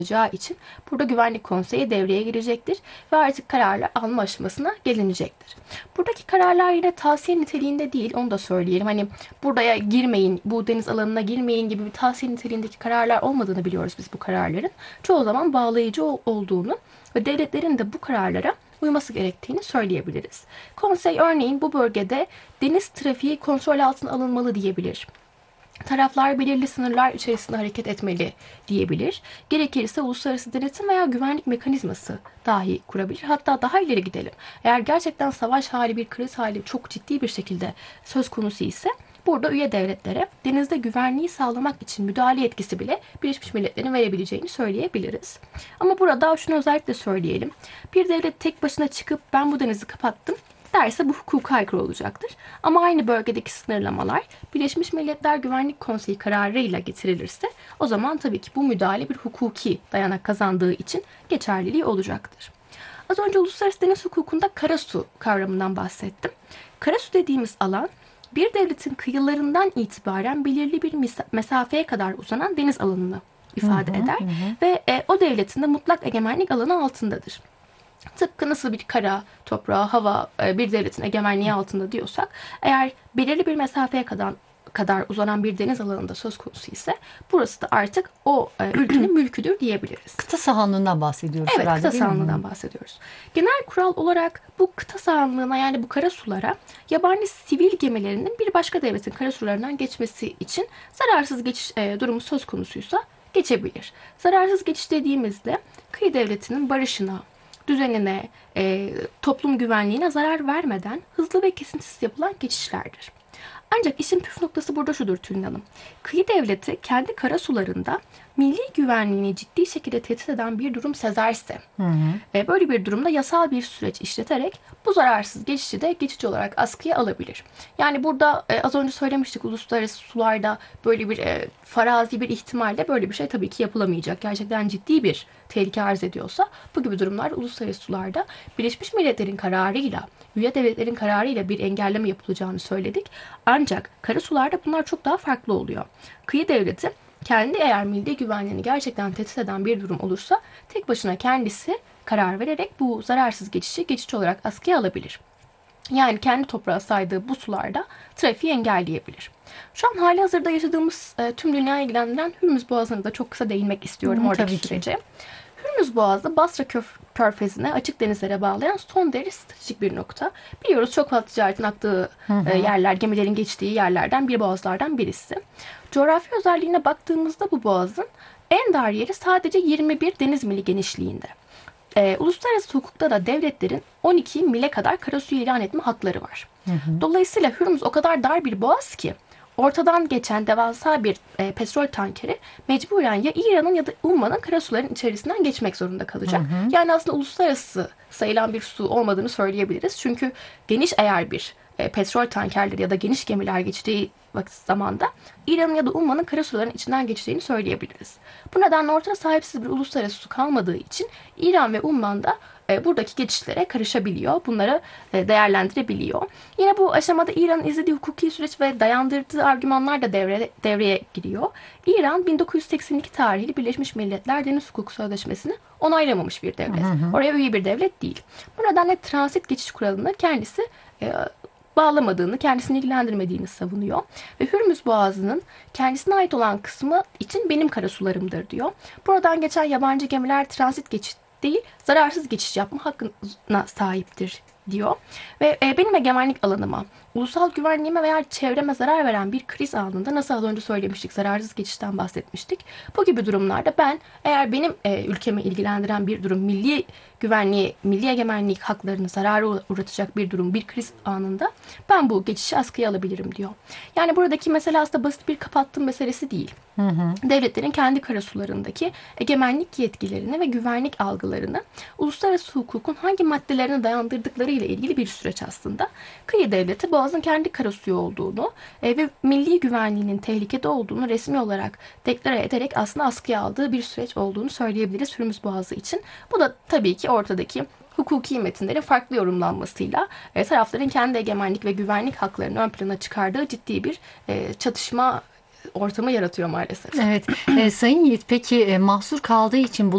olacağı için burada Güvenlik Konseyi devreye girecektir ve artık kararlar alma aşamasına gelinecektir. Buradaki kararlar yine tavsiye niteliğinde değil, onu da söyleyelim. Hani buraya girmeyin, bu deniz alanına girmeyin gibi bir tavsiye niteliğindeki kararlar olmadığını biliyoruz biz bu kararların. Çoğu zaman bağlayıcı olduğunu ve devletlerin de bu kararlara uyması gerektiğini söyleyebiliriz. Konsey örneğin bu bölgede deniz trafiği kontrol altına alınmalı diyebilir. Taraflar belirli sınırlar içerisinde hareket etmeli diyebilir. Gerekirse uluslararası denetim veya güvenlik mekanizması dahi kurabilir. Hatta daha ileri gidelim. Eğer gerçekten savaş hali, bir kriz hali çok ciddi bir şekilde söz konusu ise burada üye devletlere denizde güvenliği sağlamak için müdahale yetkisi bile Birleşmiş Milletler'in verebileceğini söyleyebiliriz. Ama burada şunu özellikle söyleyelim. Bir devlet tek başına çıkıp ben bu denizi kapattım derse bu hukuka aykırı olacaktır. Ama aynı bölgedeki sınırlamalar Birleşmiş Milletler Güvenlik Konseyi kararıyla getirilirse o zaman tabii ki bu müdahale bir hukuki dayanak kazandığı için geçerliliği olacaktır. Az önce uluslararası deniz hukukunda karasu kavramından bahsettim. Karasu dediğimiz alan bir devletin kıyılarından itibaren belirli bir mesafeye kadar uzanan deniz alanını ifade eder ve o devletin de mutlak egemenlik alanı altındadır. Tıpkı nasıl bir kara, toprağı, hava bir devletin egemenliği altında diyorsak, eğer belirli bir mesafeye kadar uzanan bir deniz alanında söz konusu ise burası da artık o ülkenin mülküdür diyebiliriz. Kıta sahanlığından bahsediyoruz Evet, herhalde, kıta değil mi? sahanlığından bahsediyoruz. Genel kural olarak bu kıta sahanlığına, yani bu karasulara yabancı sivil gemilerinin bir başka devletin karasularından geçmesi için zararsız geçiş durumu söz konusuysa geçebilir. Zararsız geçiş dediğimizde kıyı devletinin barışına, düzenine, toplum güvenliğine zarar vermeden hızlı ve kesintisiz yapılan geçişlerdir. Ancak işin püf noktası burada şudur Tülin Hanım. Kıyı devleti kendi karasularında milli güvenliğini ciddi şekilde tehdit eden bir durum sezerse, böyle bir durumda yasal bir süreç işleterek bu zararsız geçişi de geçici olarak askıya alabilir. Yani burada az önce söylemiştik, uluslararası sularda böyle bir farazi bir ihtimalle böyle bir şey tabii ki yapılamayacak. Gerçekten ciddi bir tehlike arz ediyorsa bu gibi durumlar uluslararası sularda Birleşmiş Milletler'in kararıyla, üye devletlerin kararıyla bir engelleme yapılacağını söyledik. Ancak karasularda bunlar çok daha farklı oluyor. Kıyı devleti kendi eğer milli güvenliğini gerçekten tehdit eden bir durum olursa tek başına kendisi karar vererek bu zararsız geçişi geçici olarak askıya alabilir. Yani kendi toprağı saydığı bu sularda trafiği engelleyebilir. Şu an hali hazırda yaşadığımız tüm dünyayı ilgilendiren Hürmüz Boğazı'na da çok kısa değinmek istiyorum oradaki Tabii ki. sürece. Hürmüz Boğazı Basra Körfezi'ne açık denizlere bağlayan son derece stratejik bir nokta. Biliyoruz çok fazla ticaretin aktığı yerler, gemilerin geçtiği yerlerden bir boğazlardan birisi. Coğrafi özelliğine baktığımızda bu boğazın en dar yeri sadece 21 deniz mili genişliğinde. Uluslararası hukukta da devletlerin 12 mile kadar karasuyu ilan etme hakları var. Dolayısıyla Hürmüz o kadar dar bir boğaz ki ortadan geçen devasa bir petrol tankeri mecburen ya İran'ın ya da Umman'ın karasuların içerisinden geçmek zorunda kalacak. Yani aslında uluslararası sayılan bir su olmadığını söyleyebiliriz. Çünkü geniş eğer bir petrol tankerleri ya da geniş gemiler geçtiği vakit zamanda İran'ın ya da Umman'ın karasuların içinden geçtiğini söyleyebiliriz. Bu nedenle ortada sahipsiz bir uluslararası su kalmadığı için İran ve Umman da buradaki geçişlere karışabiliyor. Bunları değerlendirebiliyor. Yine bu aşamada İran'ın izlediği hukuki süreç ve dayandırdığı argümanlar da devreye giriyor. İran 1982 tarihli Birleşmiş Milletler Deniz Hukuku Sözleşmesi'ni onaylamamış bir devlet. Oraya üye bir devlet değil. Bu nedenle transit geçiş kuralını kendisi bağlamadığını, kendisini ilgilendirmediğini savunuyor. Ve Hürmüz Boğazı'nın kendisine ait olan kısmı için benim karasularımdır diyor. Buradan geçen yabancı gemiler transit geçiş değil, zararsız geçiş yapma hakkına sahiptir diyor. Ve benim egemenlik alanıma, ulusal güvenliğime veya çevreme zarar veren bir kriz anında, nasıl az önce söylemiştik, zararsız geçişten bahsetmiştik. Bu gibi durumlarda ben, eğer benim ülkemi ilgilendiren bir durum, milli güvenliği, milli egemenlik haklarını zarara uğratacak bir durum, bir kriz anında ben bu geçişi askıya alabilirim diyor. Yani buradaki mesele aslında basit bir kapattım meselesi değil. Devletlerin kendi karasularındaki egemenlik yetkilerini ve güvenlik algılarını uluslararası hukukun hangi maddelerine dayandırdıkları ile ilgili bir süreç aslında. Kıyı devleti Boğaz'ın kendi karasuyu olduğunu ve milli güvenliğinin tehlikede olduğunu resmi olarak deklare ederek aslında askıya aldığı bir süreç olduğunu söyleyebiliriz Hürmüz Boğazı için. Bu da tabii ki ortadaki hukuki metinlerin farklı yorumlanmasıyla tarafların kendi egemenlik ve güvenlik haklarını ön plana çıkardığı ciddi bir çatışma ortamı yaratıyor maalesef. Evet. Sayın Yiğit, peki mahsur kaldığı için